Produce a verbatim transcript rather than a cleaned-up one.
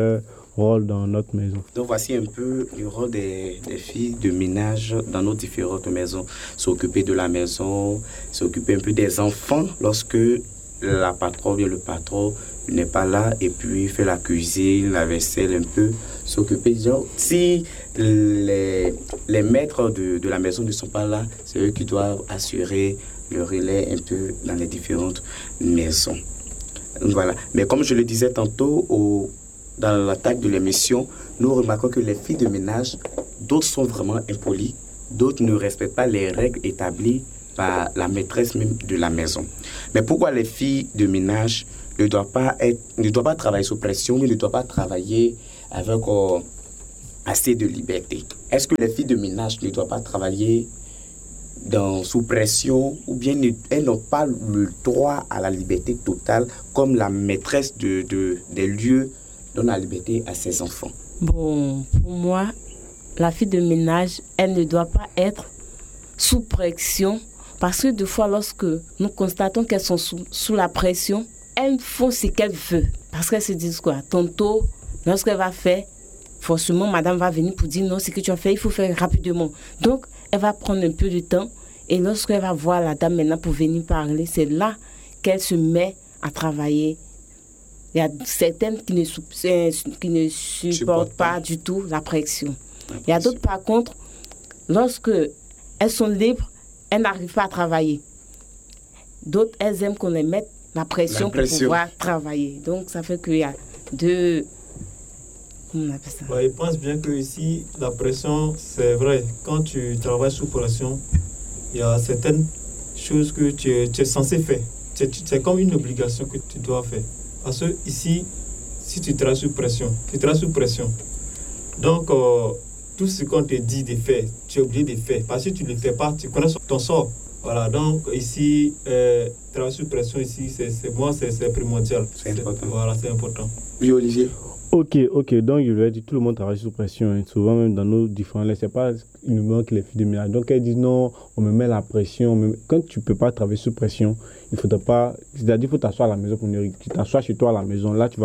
rôle dans notre maison. Donc voici un peu le rôle des, des filles de ménage dans nos différentes maisons. S'occuper de la maison, s'occuper un peu des enfants lorsque la patronne ou le patron n'est pas là, et puis faire la cuisine, la vaisselle un peu, s'occuper. Genre, si les, les maîtres de, de la maison ne sont pas là, c'est eux qui doivent assurer le relais un peu dans les différentes maisons. Voilà. Mais comme je le disais tantôt, au, dans l'attaque de l'émission, nous remarquons que les filles de ménage, d'autres sont vraiment impolies, d'autres ne respectent pas les règles établies par la maîtresse même de la maison. Mais pourquoi les filles de ménage ne doivent pas, être, ne doivent pas travailler sous pression, mais ne doivent pas travailler avec euh, assez de liberté? Est-ce que les filles de ménage ne doivent pas travailler dans, sous pression, ou bien ne, elles n'ont pas le droit à la liberté totale comme la maîtresse de, de, des lieux donne la liberté à ses enfants? Bon, pour moi, la fille de ménage, elle ne doit pas être sous pression, parce que des fois, lorsque nous constatons qu'elles sont sous, sous la pression, elles font ce qu'elles veulent. Parce qu'elles se disent quoi? Tantôt, lorsqu'elle va faire, forcément, madame va venir pour dire non, ce que tu as fait, il faut faire rapidement. Donc, elle va prendre un peu de temps, et lorsqu'elle va voir la dame maintenant pour venir parler, c'est là qu'elle se met à travailler. Il y a certaines qui ne, qui ne supportent Supporte pas, pas du tout la pression. Il y a d'autres, par contre, lorsque elles sont libres, elles n'arrivent pas à travailler. D'autres, elles aiment qu'on les mette la pression, la pression pour pouvoir travailler. Donc, ça fait qu'il y a deux... Comment on appelle ça? Ouais, je pense bien que ici, la pression, c'est vrai. Quand tu travailles sous pression, il y a certaines choses que tu es, tu es censé faire. C'est, c'est comme une obligation que tu dois faire. Parce que ici, si tu travailles sous pression, tu travailles sous pression. Donc, euh, tout ce qu'on te dit de faire, tu es obligé de faire. Parce que si tu ne le fais pas, tu connais ton sort. Voilà, donc ici, euh, travailler sous pression, ici, c'est, c'est moi, c'est, c'est primordial. C'est important. C'est, voilà, c'est important. Oui, Olivier? Ok, ok, donc je lui ai dit, tout le monde travaille sous pression, hein. Souvent même dans nos différents laits, c'est pas uniquement que les filles de ménage. Donc elles disent non, on me met la pression. Me... Quand tu peux pas travailler sous pression, il faudra pas, c'est-à-dire il faut t'asseoir à la maison, pour tu t'assois chez toi à la maison, là tu vas